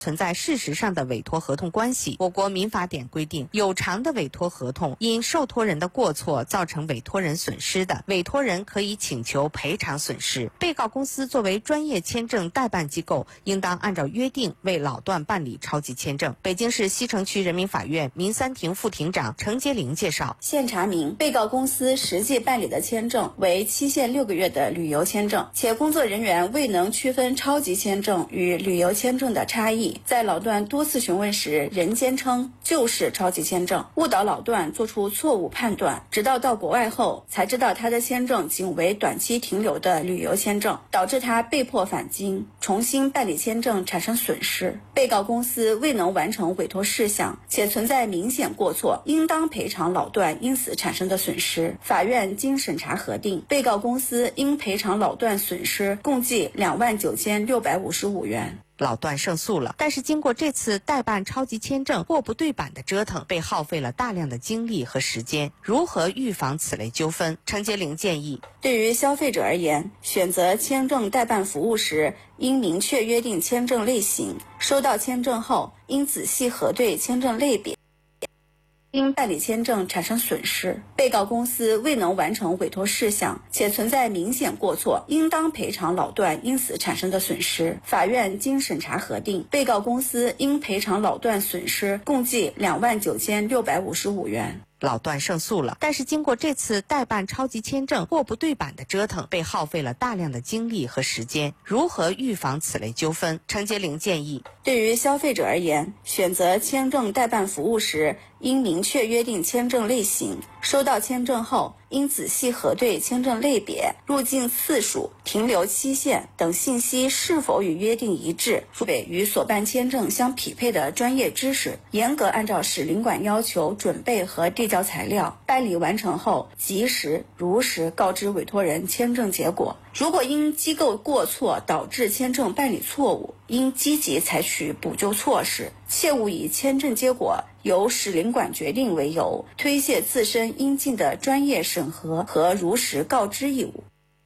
存在事实上的委托合同关系。我国民法典规定，有偿的委托合同因受托人的过错造成委托人损失的，委托人可以请求赔偿损失。被告公司作为专业签证代办机构，应当按照约定为老段办理超级签证。北京市西城区人民法院民三庭副庭长程洁玲介绍， 现查明被告公司实际办理的签证为期限6个月的旅游签证，且工作人员未能区分超级签证与旅游签证的差异，在老段多次询问时仍坚称就是超级签证，误导老段做出错误判断，直到国外后才知道他的签证仅为短期停留的旅游签证，导致他被迫返京重新办理签证产生损失。被告公司未能完成委托事项，且存在明显过错，应当赔偿老段因此产生的损失。法院经审查核定，被告公司应赔偿老段损失共计29655元。 老段胜诉了，但是经过这次代办超级签证货不对版的折腾，被耗费了大量的精力和时间。如何预防此类纠纷？程洁玲建议， 对于消费者而言，选择签证代办服务时，应明确约定签证类型，收到签证后应仔细核对签证类别，因办理签证产生损失，被告公司未能完成委托事项，且存在明显过错，应当赔偿老段因此产生的损失。法院经审查核定，被告公司应赔偿老段损失共计29655元。 老段胜诉了，但是经过这次代办超级签证货不对版的折腾，被耗费了大量的精力和时间。如何预防此类纠纷？程洁玲建议， 对于消费者而言，选择签证代办服务时，应明确约定签证类型，收到签证后应仔细核对签证类别、入境次数、停留期限等信息是否与约定一致，具备与所办签证相匹配的专业知识，严格按照使领馆要求准备和递交材料，办理完成后及时如实告知委托人签证结果。如果因机构过错导致签证办理错误，应积极采取补救措施，切勿以签证结果由使领馆决定为由，推卸自身应尽的专业审核和如实告知义务。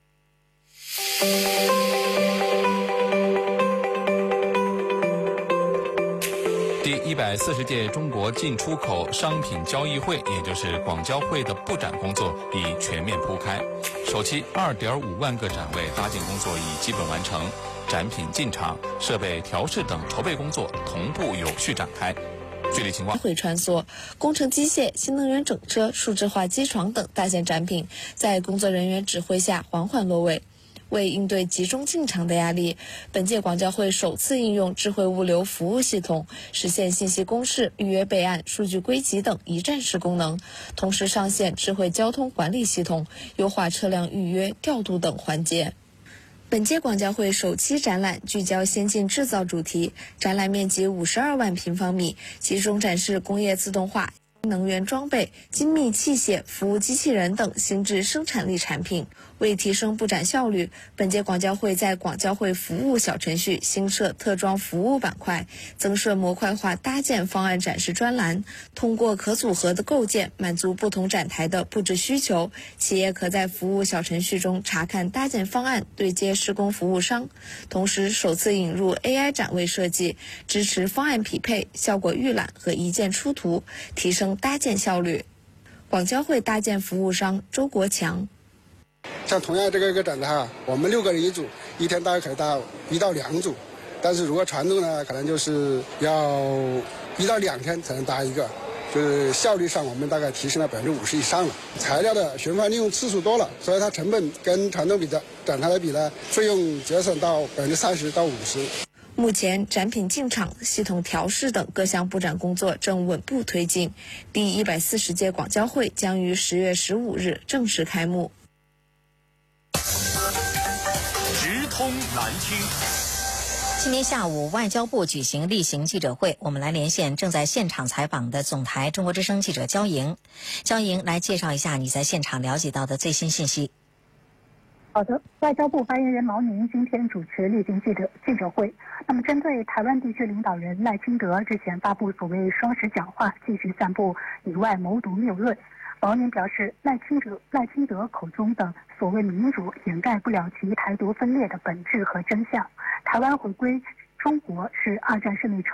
第140届中国进出口商品交易会，也就是广交会的布展工作已全面铺开，首期2.5万个展位搭建工作已基本完成，展品进场、设备调试等筹备工作同步有序展开。具体情况， 会穿梭、工程机械、新能源整车、数字化机床等大型展品，在工作人员指挥下缓缓落位。为应对集中进场的压力，本届广交会首次应用智慧物流服务系统，实现信息公示、预约备案、数据归集等一站式功能，同时上线智慧交通管理系统，优化车辆预约、调度等环节。本届广交会首期展览聚焦先进制造主题，展览面积52万平方米，集中展示工业自动化、能源装备、精密器械、服务机器人等新质生产力产品。为提升布展效率，本届广交会在广交会服务小程序新设特装服务板块，增设模块化搭建方案展示专栏，通过可组合的构建满足不同展台的布置需求。企业可在服务小程序中查看搭建方案，对接施工服务商。同时首次引入 AI 展位设计，支持方案匹配、效果预览和一键出图，提升搭建效率。广交会搭建服务商周国强， 像同样这个一个展的话，我们6个人一组，一天大概可以搭1到2组，但是如果传统呢，可能就是要1到2天才能搭一个，就是效率上我们大概提升了50%以上了。材料的循环利用次数多了，所以它成本跟传统展台来比呢，费用节省到30%到50%。 目前展品进场、系统调试等各项布展工作正稳步推进。第140届广交会将于10月15日正式开幕。 直通南京。 今天下午，外交部举行例行记者会，我们来连线正在现场采访的总台中国之声记者焦莹。焦莹，来介绍一下你在现场了解到的最新信息。 好的，外交部发言人毛宁今天主持例行记者会。那么，针对台湾地区领导人赖清德日前发布所谓双十讲话，继续散布以外谋独谬论，毛宁表示，赖清德口中的所谓民主掩盖不了其台独分裂的本质和真相。台湾回归中国是二战胜利